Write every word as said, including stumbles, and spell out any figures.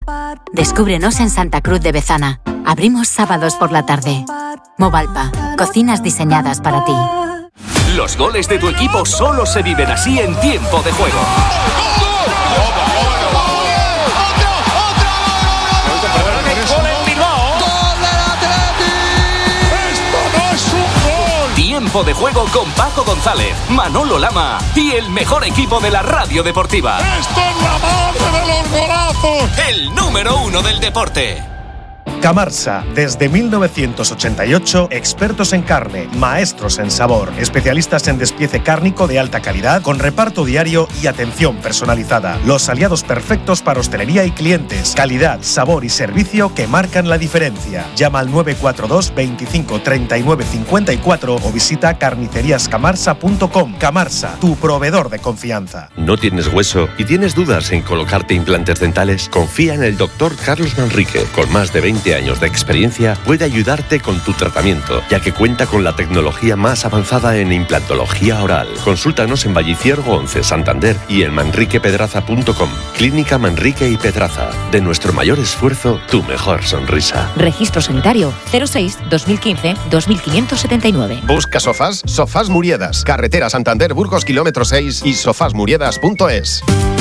Descúbrenos en Santa Cruz de Bezana. Abrimos sábados por la tarde. Movalpa, cocinas diseñadas para ti. Los goles de tu equipo solo se viven así en Tiempo de Juego. Tiempo de Juego con Paco González, Manolo Lama y el mejor equipo de la radio deportiva. ¡Esto es la madre de los golazos! El número uno del deporte. Camarsa, desde mil novecientos ochenta y ocho, expertos en carne, maestros en sabor, especialistas en despiece cárnico de alta calidad, con reparto diario y atención personalizada. Los aliados perfectos para hostelería y clientes. Calidad, sabor y servicio que marcan la diferencia. Llama al nueve cuatro dos, veinticinco, treinta y nueve cincuenta y cuatro o visita carnicerías camarsa punto com. Camarsa, tu proveedor de confianza. ¿No tienes hueso y tienes dudas en colocarte implantes dentales? Confía en el doctor Carlos Manrique. Con más de veinte años de experiencia, puede ayudarte con tu tratamiento, ya que cuenta con la tecnología más avanzada en implantología oral. Consúltanos en Valliciergo once, Santander, y en manrique pedraza punto com. Clínica Manrique y Pedraza. De nuestro mayor esfuerzo, tu mejor sonrisa. Registro sanitario cero seis, dos mil quince, dos mil quinientos setenta y nueve. Busca sofás, Sofás Muriedas, carretera Santander Burgos kilómetro seis y sofás muriedas punto es.